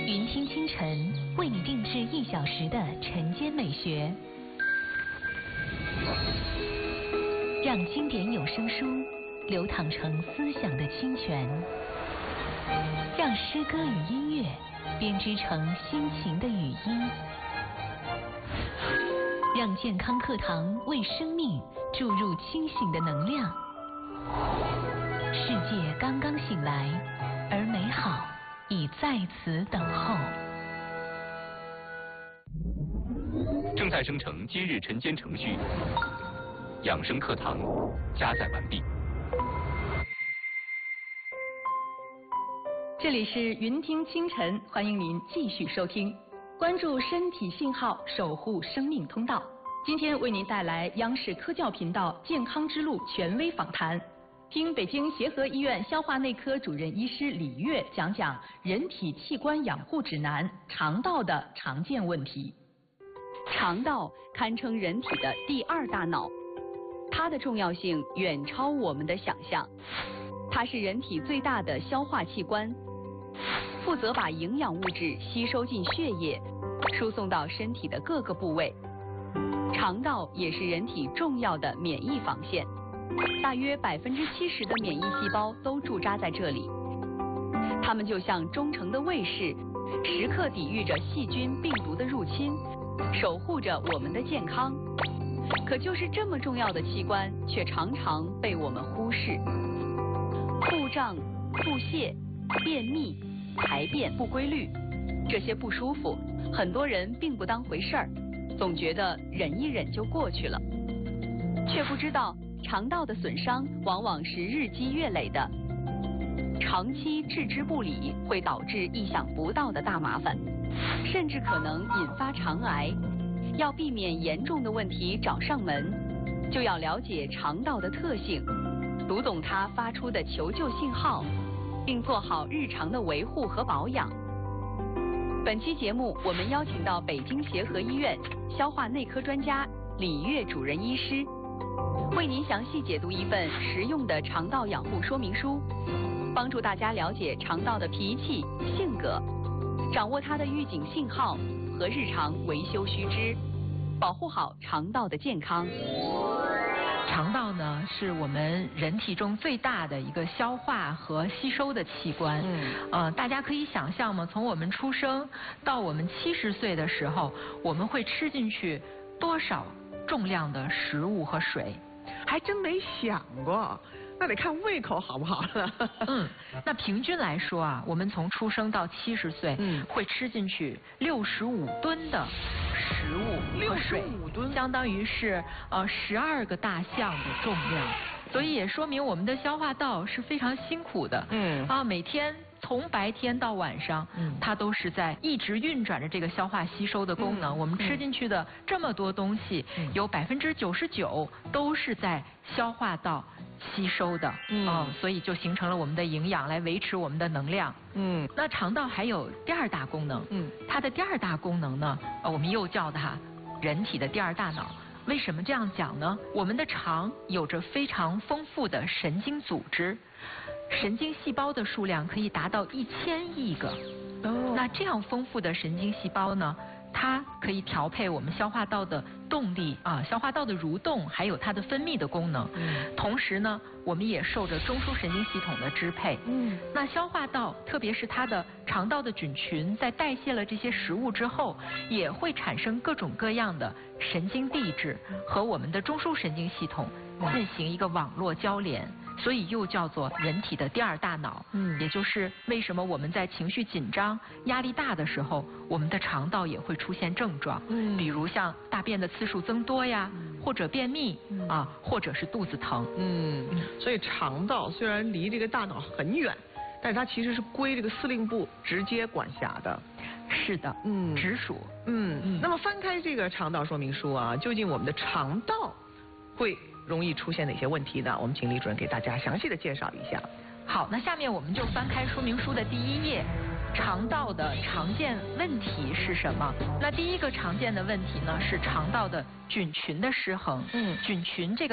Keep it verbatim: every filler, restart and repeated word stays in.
云听清晨为你定制一小时的晨间美学，让经典有声书流淌成思想的清泉，让诗歌与音乐编织成心情的语音，让健康课堂为生命注入清醒的能量。世界刚刚醒来，而美好已在此等候。 正在生成今日晨间程序，养生课堂加载完毕。 这里是云听清晨，欢迎您继续收听，关注身体信号，守护生命通道。今天为您带来央视科教频道健康之路权威访谈，听北京协和医院消化内科主任医师李月讲讲人体器官养护指南，肠道的常见问题。 肠道堪称人体的第二大脑，它的重要性远超我们的想象。它是人体最大的消化器官，负责把营养物质吸收进血液，输送到身体的各个部位。肠道也是人体重要的免疫防线，大约百分之七十的免疫细胞都驻扎在这里。它们就像忠诚的卫士，时刻抵御着细菌、病毒的入侵，守护着我们的健康。可就是这么重要的器官，却常常被我们忽视。腹胀、腹泻、便秘、排便不规律，这些不舒服，很多人并不当回事儿，总觉得忍一忍就过去了，却不知道肠道的损伤往往是日积月累的，长期置之不理会导致意想不到的大麻烦，甚至可能引发肠癌。要避免严重的问题找上门，就要了解肠道的特性，读懂它发出的求救信号，并做好日常的维护和保养。本期节目我们邀请到北京协和医院消化内科专家李月主任医师，为您详细解读一份实用的肠道养护说明书，帮助大家了解肠道的脾气、性格，掌握它的预警信号和日常维修须知，保护好肠道的健康。 肠道呢，是我们人体中最大的一个消化和吸收的器官。嗯，呃，大家可以想象吗？从我们出生到我们七十岁的时候，我们会吃进去多少重量的食物和水？ 还真没想过，那得看胃口好不好了。 嗯，那平均来说啊，我们从出生到七十岁，嗯，会吃进去六十五吨的食物和水，六十五吨，相当于是呃十二个大象的重量，所以也说明我们的消化道是非常辛苦的。嗯，啊，每天从白天到晚上，嗯，它都是在一直运转着这个消化吸收的功能。嗯、我们吃进去的这么多东西，嗯、有百分之九十九都是在消化道吸收的。嗯、呃，所以就形成了我们的营养来维持我们的能量。嗯，那肠道还有第二大功能。嗯，它的第二大功能呢，呃，我们又叫它人体的第二大脑。为什么这样讲呢？我们的肠有着非常丰富的神经组织，神经细胞的数量可以达到一千亿个。哦，那这样丰富的神经细胞呢，它可以调配我们消化道的动力啊，消化道的蠕动，还有它的分泌的功能。嗯，同时呢，我们也受着中枢神经系统的支配。嗯，那消化道，特别是它的肠道的菌群，在代谢了这些食物之后，也会产生各种各样的神经递质和我们的中枢神经系统进行一个网络交联。所以又叫做人体的第二大脑。嗯，也就是为什么我们在情绪紧张、压力大的时候，我们的肠道也会出现症状。嗯，比如像大便的次数增多呀，嗯、或者便秘、嗯、啊，或者是肚子疼。 嗯，所以肠道虽然离这个大脑很远，但是它其实是归这个司令部直接管辖的。 是的，嗯，直属。 嗯嗯。那么翻开这个肠道说明书啊，究竟我们的肠道会容易出现哪些问题呢？我们请李主任给大家详细的介绍一下。 好，那下面我们就翻开说明书的第一页，肠道的常见问题是什么？那第一个常见的问题呢，是肠道的菌群的失衡。嗯，菌群这个